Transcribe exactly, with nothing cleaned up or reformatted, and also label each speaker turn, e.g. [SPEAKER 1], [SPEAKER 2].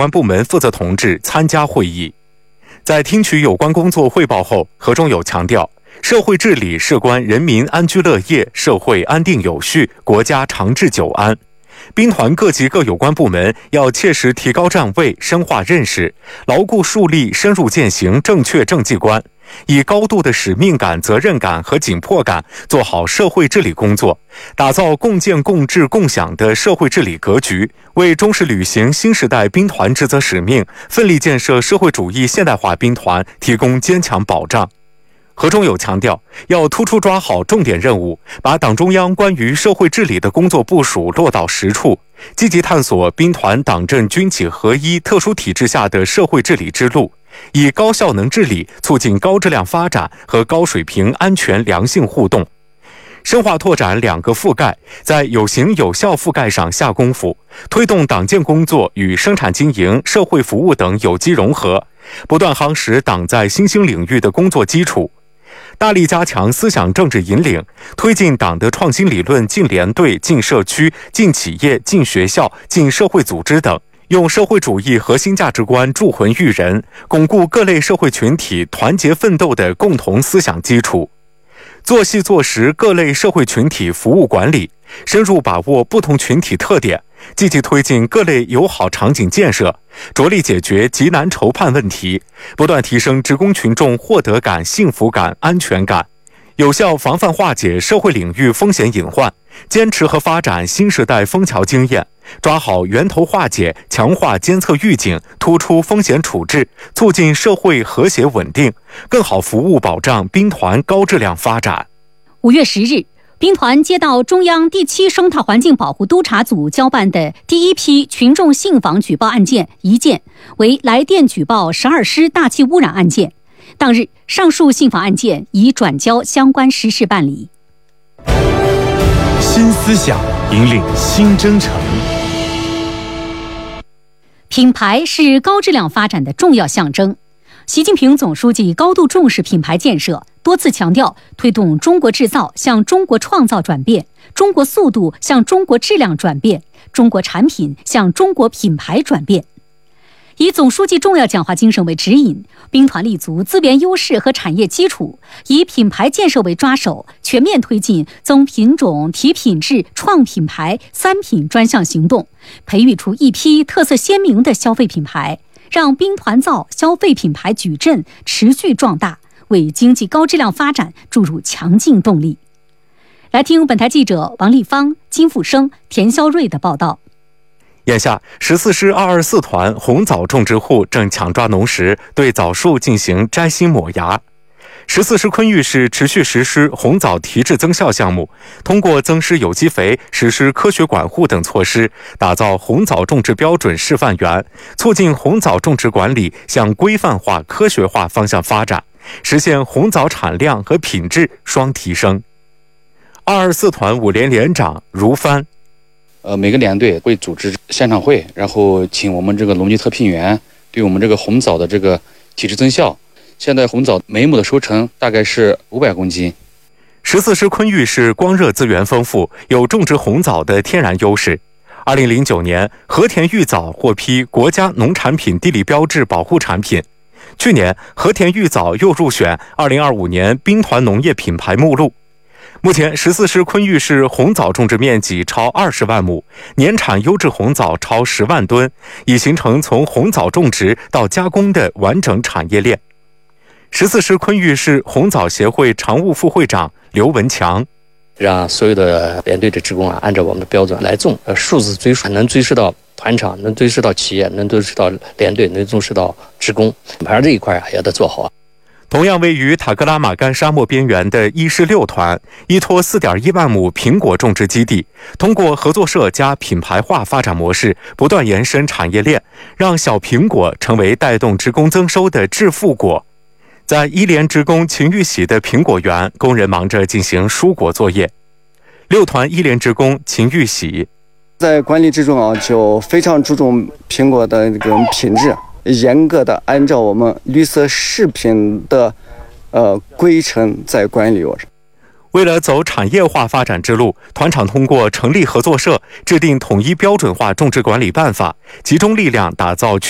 [SPEAKER 1] 关部门负责同志参加会议。在听取有关工作汇报后，何忠友强调，社会治理事关人民安居乐业、社会安定有序、国家长治久安。兵团各级各有关部门要切实提高站位，深化认识，牢固树立深入践行正确政绩观，以高度的使命感、责任感和紧迫感做好社会治理工作，打造共建共治共享的社会治理格局，为忠实履行新时代兵团职责使命，奋力建设社会主义现代化兵团提供坚强保障。何忠友强调，要突出抓好重点任务，把党中央关于社会治理的工作部署落到实处，积极探索兵团党政军企合一特殊体制下的社会治理之路，以高效能治理促进高质量发展和高水平安全良性互动。深化拓展两个覆盖，在有形有效覆盖上下功夫，推动党建工作与生产经营、社会服务等有机融合，不断夯实党在新兴领域的工作基础。大力加强思想政治引领，推进党的创新理论进连队、进社区、进企业、进学校、进社会组织等，用社会主义核心价值观铸魂育人，巩固各类社会群体团结奋斗的共同思想基础。做细做实各类社会群体服务管理，深入把握不同群体特点，积极推进各类友好场景建设，着力解决急难愁盼问题，不断提升职工群众获得感、幸福感、安全感，有效防范化解社会领域风险隐患，坚持和发展新时代枫桥经验，抓好源头化解，强化监测预警，突出风险处置，促进社会和谐稳定，更好服务保障兵团高质量发展。
[SPEAKER 2] 五月十日，兵团接到中央第七生态环境保护督察组交办的第一批群众信访举报案件一件，为来电举报十二师大气污染案件。当日，上述信访案件已转交相关实事办理。
[SPEAKER 3] 新思想引领新征程。
[SPEAKER 2] 品牌是高质量发展的重要象征。习近平总书记高度重视品牌建设，多次强调推动中国制造向中国创造转变，中国速度向中国质量转变，中国产品向中国品牌转变。以总书记重要讲话精神为指引，兵团立足资源优势和产业基础，以品牌建设为抓手，全面推进增品种、提品质、创品牌三品专项行动，培育出一批特色鲜明的消费品牌，让兵团造消费品牌矩阵持续壮大，为经济高质量发展注入强劲动力。来听本台记者王立芳、金富生、田肖瑞的报道。
[SPEAKER 1] 眼下，十四师二二四团红枣种植户正抢抓农时，对枣树进行摘心抹芽。十四师昆玉市持续实施红枣提质增效项目，通过增施有机肥、实施科学管护等措施，打造红枣种植标准示范园，促进红枣种植管理向规范化、科学化方向发展，实现红枣产量和品质双提升。二二四团五连连长如帆。
[SPEAKER 4] 呃，每个连队会组织现场会，然后请我们这个农技特聘员对我们这个红枣的这个体质增效。现在红枣每亩的收成大概是五百公斤。
[SPEAKER 1] 十四师昆玉市光热资源丰富，有种植红枣的天然优势。二零零九年，和田玉枣获批国家农产品地理标志保护产品。去年，和田玉枣又入选二零二五年兵团农业品牌目录。目前，十四师昆玉市红枣种植面积超二十万亩，年产优质红枣超十万吨，已形成从红枣种植到加工的完整产业链。十四师昆玉市红枣协会常务副会长刘文强，
[SPEAKER 5] 让所有的连队的职工啊，按照我们的标准来种，呃，数字追溯能追溯到团场，能追溯到企业，能追溯到连队，能追溯到职工，品牌这一块啊也得做好。
[SPEAKER 1] 同样位于塔克拉玛干沙漠边缘的一师六团，依托 四点一万亩苹果种植基地，通过合作社加品牌化发展模式，不断延伸产业链，让小苹果成为带动职工增收的致富果。在一连职工秦玉喜的苹果园，工人忙着进行蔬果作业。六团一连职工秦玉喜，
[SPEAKER 6] 在管理之中啊，就非常注重苹果的这种品质，严格的按照我们绿色食品的呃规程在管理我。
[SPEAKER 1] 为了走产业化发展之路，团场通过成立合作社，制定统一标准化种植管理办法，集中力量打造